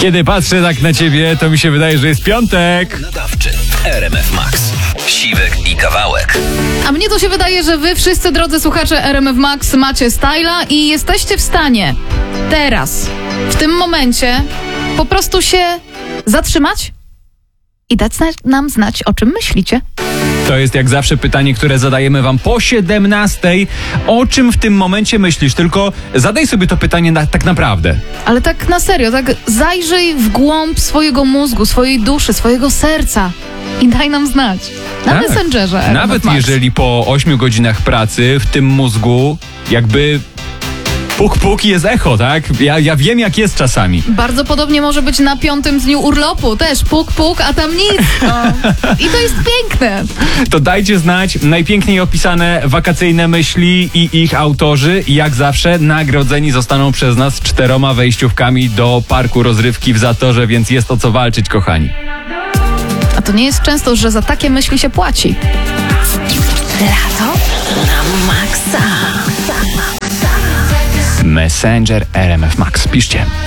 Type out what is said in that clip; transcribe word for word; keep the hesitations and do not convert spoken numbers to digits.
Kiedy patrzę tak na ciebie, to mi się wydaje, że jest piątek. Nadawczy R M F Max. Siwek i Kawałek. A mnie to się wydaje, że wy wszyscy, drodzy słuchacze R M F Max, macie styla i jesteście w stanie teraz, w tym momencie, po prostu się zatrzymać i dać nam znać, o czym myślicie. To jest jak zawsze pytanie, które zadajemy wam po siedemnastej. O czym w tym momencie myślisz? Tylko zadaj sobie to pytanie na, tak naprawdę. Ale tak na serio, tak zajrzyj w głąb swojego mózgu, swojej duszy, swojego serca i daj nam znać. Na Tak. Messengerze R M F Nawet Max. jeżeli po ośmiu godzinach pracy w tym mózgu jakby puk puk jest echo, tak? Ja, ja wiem, jak jest czasami. Bardzo podobnie może być na piątym dniu urlopu. Też puk, puk, a tam nic. No. I to jest piękne. To dajcie znać najpiękniej opisane wakacyjne myśli i ich autorzy. I jak zawsze nagrodzeni zostaną przez nas czteroma wejściówkami do parku rozrywki w Zatorze, więc jest o co walczyć, kochani. A to nie jest często, że za takie myśli się płaci. Lato na maksa. Messenger R M F Max. Piszcie.